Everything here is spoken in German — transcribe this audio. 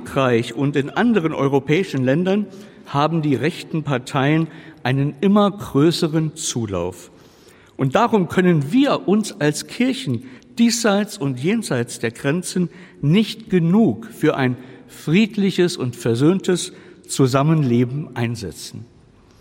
Frankreich und in anderen europäischen Ländern haben die rechten Parteien einen immer größeren Zulauf. Und darum können wir uns als Kirchen diesseits und jenseits der Grenzen nicht genug für ein friedliches und versöhntes Zusammenleben einsetzen.